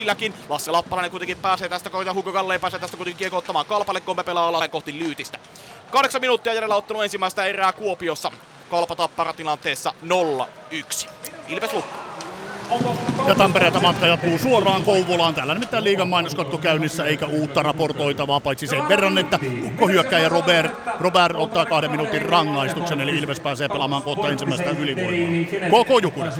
Lasse Lappalainen kuitenkin pääsee tästä kohtaan, Hugo Galleen pääsee tästä kuitenkin kiekko ottamaan Kalpalle, Kompe pelaa alas kohti Lyytistä. 8 minuuttia jäljellä ottanut ensimmäistä erää Kuopiossa. Kalpa Tappara tilanteessa 0-1. Ilves Lukko. Ja Tampereelta matka jatkuu suoraan Kouvolaan. Täällä nimittäin liigan mainoskatto käynnissä eikä uutta raportoitavaa, paitsi sen verran, että hyökkääjä Robert ottaa 2 minuutin rangaistuksen, eli Ilves pääsee pelaamaan kohta ensimmäistä ylivoimaa. Koko Jukunen.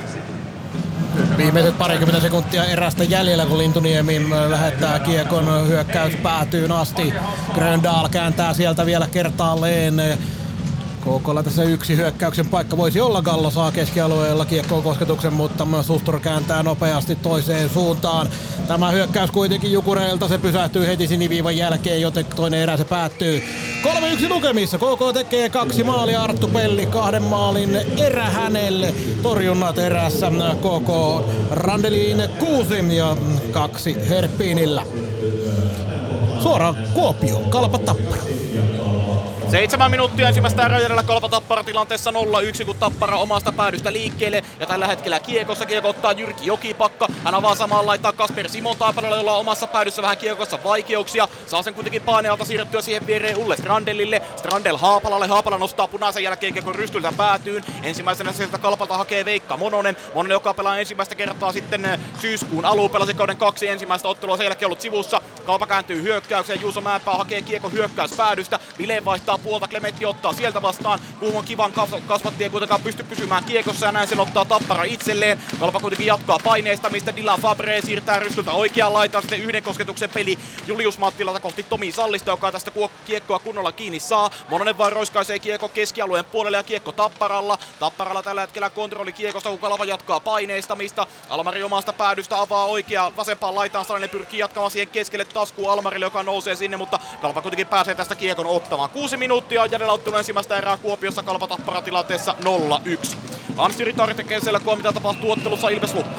Viimeiset 20 sekuntia erästä jäljellä, kun Lintuniemi lähettää kiekon hyökkäys päätyyn asti. Gröndal kääntää sieltä vielä kertaalleen. KK:lla tässä yksi hyökkäyksen paikka voisi olla. Gallo saa keskialueella kiekkoon kosketuksen, mutta Sustor kääntää nopeasti toiseen suuntaan. Tämä hyökkäys kuitenkin Jukureilta, se pysähtyy heti siniviivan jälkeen, joten toinen erä se päättyy 3-1 lukemissa. KK tekee 2 maalia, Arttu Pelli 2 maalin erä hänelle. Torjunnat erässä KK Randelin 6 ja 2 Herppiinillä. Suoraan Kuopio, Kalpa Tappara. 7 minuuttia ensimmäistä erää jäljellä, Kalpa Tappara tilanteessa 0-1, kun Tappara omasta päädystä liikkeelle. Ja tällä hetkellä kiekossa kiekko ottaa Jyrki Jokipakka. Hän avaa samaan laittaa Kasper Simon Taipaleelle, jolla on omassa päädyssä vähän kiekossa vaikeuksia. Saa sen kuitenkin painealta siirrettyä siihen viereen Ulle Strandellille. Strandell Haapalalle. Haapala nostaa punaisen jälkeen kiekon rystyltä päätyyn. Ensimmäisenä sieltä Kalpalta hakee Veikka Mononen. Mononen, joka pelaa ensimmäistä kertaa sitten syyskuun aluun. Pelasi kauden 2 ensimmäistä ottelua, sen jälkeen ollut sivussa. Kalpa kääntyy hyökkäykseen. Juuso Mäenpää hakee kiekon hyökkäyspäädystä. Vileen vaihtaa puolta, Klementti ottaa sieltä vastaan. Kuhmon Kivan kasvatti ei kuitenkaan pysty pysymään kiekossa ja näin sen ottaa Tappara itselleen. Kalpa kuitenkin jatkaa paineistamista. Dylan Fabre siirtää rystyltä oikeaan laitaan, sitten yhden kosketuksen peli Julius Mattilalta kohti Tomi Sallista, joka tästä kiekkoa kunnolla kiinni saa. Mononen vaan roiskaisee kiekko keskialueen puolelle ja kiekko Tapparalla. Tapparalla tällä hetkellä kontrolli kiekosta, kun Kalpa jatkaa paineistamista. Almari omasta päädystä avaa oikeaan vasempaan laitaan, Sallinen pyrkii jatkamaan siihen keskelle taskuun Almarille, joka nousee sinne, mutta Kalpa kuitenkin pääsee tästä kiekon ottamaan. 6 minuuttia on jäljellä ottelun ensimmäistä erää Kuopiossa, Kalpa Tappara tilanteessa 0-1. Anssi Ritari tekee selkoa, mitä tapahtuu ottelussa Ilves Lukko.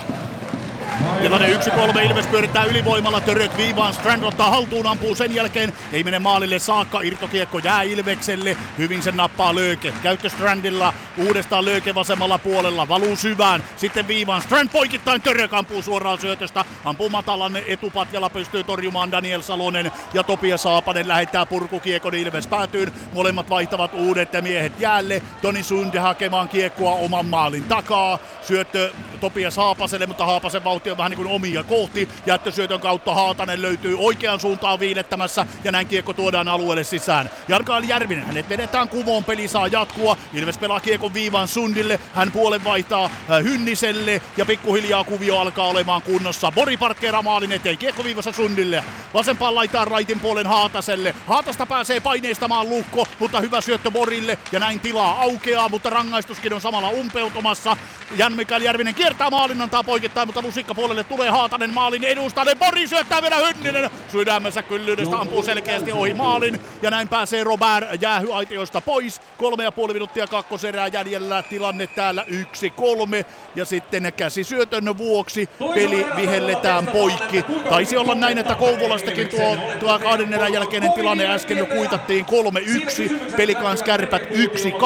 Tilanne 1-3, Ilves pyörittää ylivoimalla, Török viivaan, Strand ottaa haltuun, ampuu sen jälkeen, ei mene maalille saakka, irtokiekko jää Ilvekselle, hyvin sen nappaa Lööke, käyttö Strandilla, uudestaan Lööke vasemmalla puolella, valuu syvään, sitten viivaan, Strand poikittain, Török ampuu suoraan syötöstä, ampuu matalan etupatjalla, pystyy torjumaan Daniel Salonen ja Topias Haapanen lähettää purkukiekon Ilves päätyyn, molemmat vaihtavat uudet miehet jäälle, Toni Sunde hakemaan kiekkoa oman maalin takaa, syöttö Topias Haapaselle, mutta Haapasen vauhti on vähän niin kuin omia kohti. Jättösyötön kautta Haatanen löytyy oikeaan suuntaan viilettämässä ja näin kiekko tuodaan alueelle sisään. Jarkkaal Järvinen, hänet vedetään kumoon, peli saa jatkua. Ilves pelaa kiekon viivan Sundille, hän puolen vaihtaa Hynniselle ja pikkuhiljaa kuvio alkaa olemaan kunnossa. Bori parkkeeraa maalin eteen, kiekko viivassa Sundille. Vasempaan laitaan raitin puolen Haataselle. Haatasta pääsee paineistamaan Lukko, mutta hyvä syöttö Borille ja näin tilaa aukeaa, mutta rangaistuskin on samalla umpeutumassa. Jan-Mikael Järvinen kiertää maalin, antaa poikittain, mutta lusikka puolelle tulee Haatanen maalin edustalle. Bori syöttää vielä Hynninen. Sydämessä kyllyydestä ampuu selkeästi ohi maalin. Ja näin pääsee Robert jäähyaitiosta pois. 3,5 minuuttia kakkoserää jäljellä. Tilanne täällä 1-3. Ja sitten käsisyötön vuoksi peli vihelletään poikki. Taisi olla näin, että Kouvolastakin tuo 2 erän jälkeinen tilanne äsken jo kuitattiin 3-1. Pelikans Kärpät 1-2.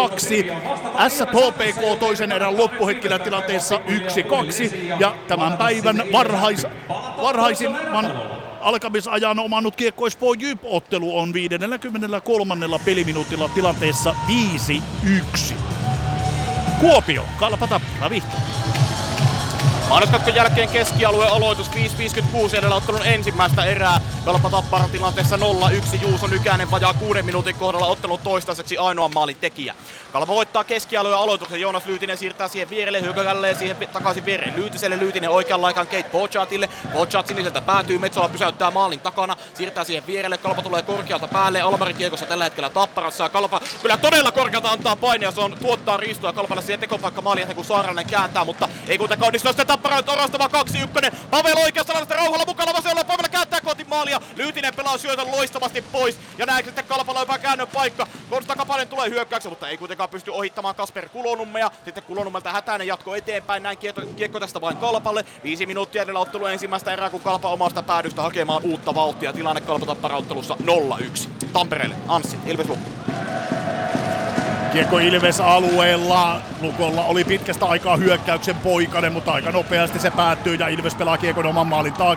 SHPK toisen erän loppuhetkellä tilanteessa 1-2. Ja tämän päivän varhaisimman alkamisajan omannut Kiekko Espoo Jyp-ottelu on 53. peliminuutilla tilanteessa 5-1. Kuopio, Kalpa Tappara, Vihto. Mainoskatkon jälkeen keskialueen aloitus 5.56 edellä ottelun ensimmäistä erää. Kalpa Tappara tilanteessa 0-1. Juuso Nykänen vajaa 6 minuutin kohdalla ottelun toistaiseksi ainoa maalin tekijä. Kalpa voittaa keskialueen aloituksen. Joonas Lyytinen siirtää siihen vierelle, hyökälleen siihen takaisin viereen Lyytiselle. Lyytinen oikean laikan Kate Pochatille. Pochat siniseltä päätyy, Metsola pysäyttää maalin takana. Siirtää siihen vierelle, Kalpa tulee korkealta päälle. Almari kiekossa tällä hetkellä Tapparassa ja Kalpa kyllä todella korkealta antaa painia. Se on tuottaa riistoa Kalpalle siihen tekopaikka maaliin, kun Saarinen kääntää, mutta ei kuitenkaan onnistu. Tappara nyt orastava 2-1. Pavel oikeasta laidasta Rauhala mukana vasemmalla. Pavel kääntää kohti maalia. Lyytinen pelaa syötön loistavasti pois. Ja näin sitten Kalpalla jopa käännön paikka. Konstakapainen tulee hyökkäyksen, mutta ei kuitenkaan pysty ohittamaan Kasper Kulonummea. Sitten Kulonummelta hätäinen jatko eteenpäin. Näin kiekko tästä vain Kalpalle. 5 minuuttia edellä ottelu ensimmäistä erää, kun Kalpa omasta päädystä hakemaan uutta vauhtia. Tilanne Kalpa Tappara ottelussa 0-1. Tampereelle Anssi, Ilves Lukko. Kiekko Ilves alueella. Lukolla oli pitkästä aikaa hyökkäyksen poikainen, mutta aika nopeasti se päättyy ja Ilves pelaa kiekon oman maalin taakse.